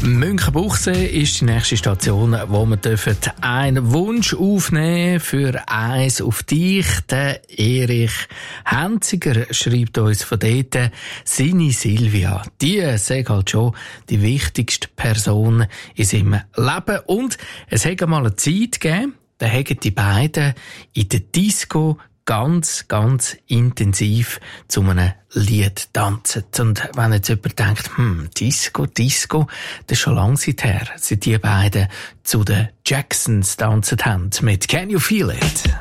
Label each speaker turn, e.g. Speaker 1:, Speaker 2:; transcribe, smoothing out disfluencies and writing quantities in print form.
Speaker 1: Münchenbuchsee ist die nächste Station, wo wir einen Wunsch aufnehmen für «Eins auf dich». Der Erich Henziger schreibt uns von dort, seine Silvia, die sagt halt schon die wichtigste Person in seinem Leben. Und es hat einmal eine Zeit gegeben, da haben die beiden in der Disco ganz intensiv zu einem Lied tanzen. Und wenn jetzt jemand denkt, Disco, das ist schon lange her, seit die beiden zu den Jacksons tanzen haben mit «Can You Feel It?»